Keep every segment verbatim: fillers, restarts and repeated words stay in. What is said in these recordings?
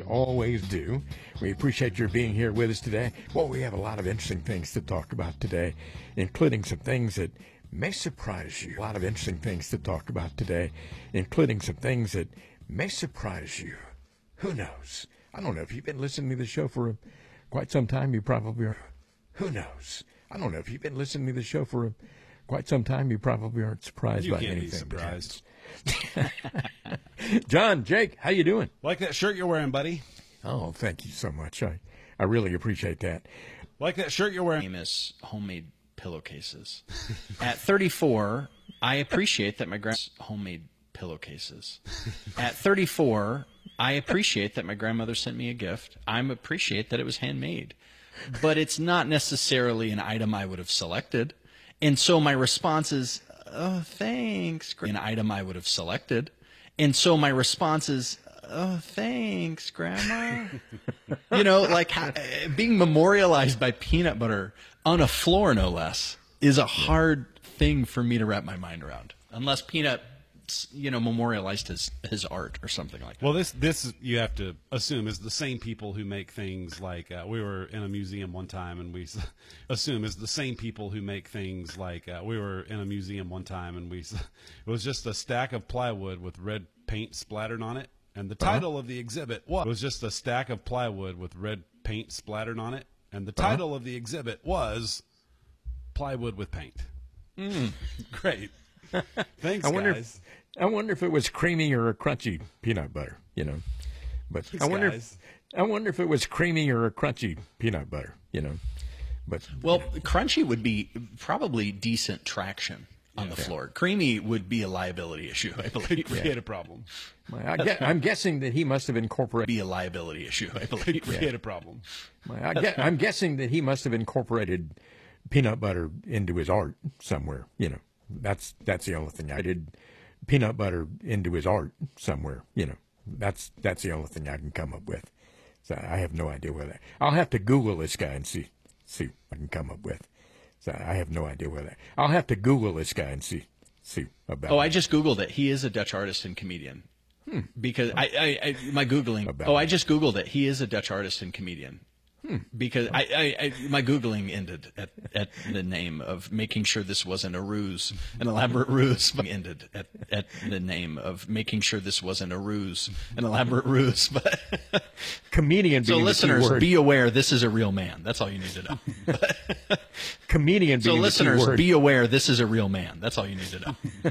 always do. We appreciate your being here with us today. Well, we have a lot of interesting things to talk about today, including some things that may surprise you. A lot of interesting things to talk about today, including some things that may surprise you. Who knows? I don't know. If you've been listening to the show for quite some time, you probably are. Who knows? I don't know. If you've been listening to the show for quite some time, you probably aren't surprised you by can't anything. Be surprised. John, Jake, how you doing? Like that shirt you're wearing, buddy. Oh, thank you so much. I, I really appreciate that. Like that shirt you're wearing. Famous homemade pillowcases. At thirty-four, I appreciate that my grandma's homemade pillowcases. At thirty-four, I appreciate that my grandmother sent me a gift. I appreciate that it was handmade. But it's not necessarily an item I would have selected. And so my response is, oh, thanks. An item I would have selected. And so my response is, oh, thanks, Grandma. You know, like how, being memorialized by peanut butter on a floor, no less, is a hard thing for me to wrap my mind around. Unless Peanut, you know, memorialized his, his art or something like that. Well, this, this you have to assume is the same people who make things like, uh, we were in a museum one time and we s- assume is the same people who make things like, uh, we were in a museum one time and we, s- it was just a stack of plywood with red paint splattered on it. And the title uh-huh. of the exhibit was, was just a stack of plywood with red paint splattered on it. And the title uh-huh. of the exhibit was Plywood with Paint. Mm. Great. Thanks, I wonder guys. If, I wonder if it was creamy or a crunchy peanut butter, you know. But Thanks, I wonder guys. if, I wonder if it was creamy or a crunchy peanut butter, you know. But well, crunchy would be probably decent traction on yeah. the floor. Creamy would be a liability issue, I believe. Create yeah. a problem. I guess, I'm guessing that he must have incorporated be a liability issue, I believe. Create yeah. a problem. I guess, I'm guessing that he must have incorporated peanut butter into his art somewhere, you know. That's that's the only thing I did. Peanut butter into his art somewhere, you know. That's that's the only thing I can come up with. So I have no idea where that. I'll have to Google this guy and see see what I can come up with. So I have no idea where that. I'll have to Google this guy and see see about. Oh, it. I just Googled it. He is a Dutch artist and comedian. Hmm. Because I, I, I my Googling. About oh, it. I just Googled it. He is a Dutch artist and comedian. Hmm. Because I, I, I, my Googling ended at, at the name of making sure this wasn't a ruse, an elaborate ruse. Ended at, at the name of making sure this wasn't a ruse, an elaborate ruse. But comedian. So being listeners, be aware this is a real man. That's all you need to know. Comedian. So being listeners, be aware this is a real man. That's all you need to know.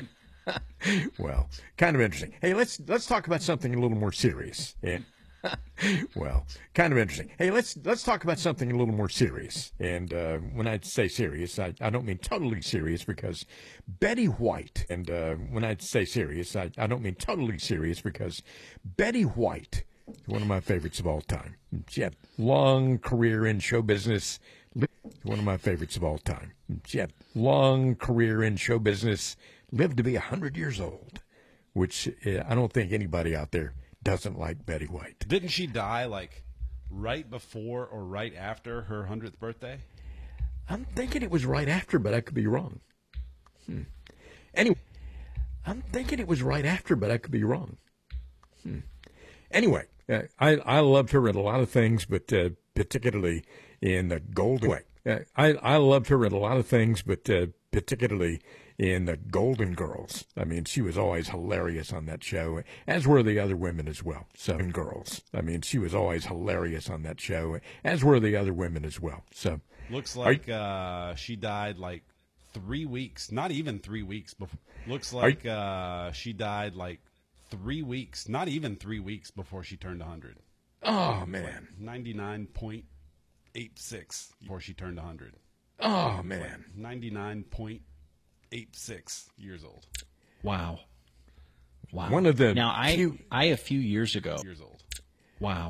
Well, kind of interesting. Hey, let's let's talk about something a little more serious. Yeah. Well, kind of interesting. Hey, let's let's talk about something a little more serious. And uh, when I say serious, I, I don't mean totally serious because Betty White. And uh, when I say serious, I, I don't mean totally serious because Betty White is one of my favorites of all time. She had a long career in show business. One of my favorites of all time. She had a long career in show business. Lived to be one hundred years old, which uh, I don't think anybody out there doesn't like Betty White. Didn't she die like right before or right after her hundredth birthday? I'm thinking it was right after, but I could be wrong. Hmm. Anyway, I'm thinking it was right after, but I could be wrong. Hmm. Anyway, uh, I I loved her in a lot of things, but uh, particularly in the Golden Way. Uh, I I loved her in a lot of things, but uh, particularly in the Golden Girls. I mean, she was always hilarious on that show, as were the other women as well. So, Girls. I mean, she was always hilarious on that show, as were the other women as well. So, looks like you, uh, she died like three weeks, not even three weeks before. Looks like you, uh, she died like three weeks, not even three weeks before she turned one hundred. Oh, man. Like ninety-nine point eight six before she turned one hundred. Oh, man. Like ninety-nine point eight six years old. Wow. Wow. One of the now I few, I a few years ago. Years old. Wow.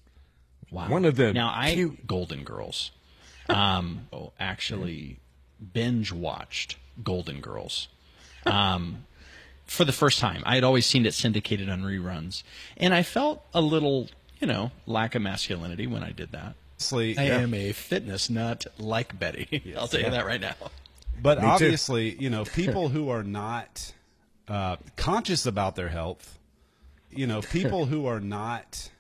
Wow. One of the now I few, Golden Girls. Um, oh, actually binge watched Golden Girls. Um, for the first time. I had always seen it syndicated on reruns, and I felt a little, you know, lack of masculinity when I did that. Honestly, I yeah. am a fitness nut like Betty. Yes. I'll tell you that right now. But Me obviously, you know, people who are not uh, conscious about their health, you know, people who are not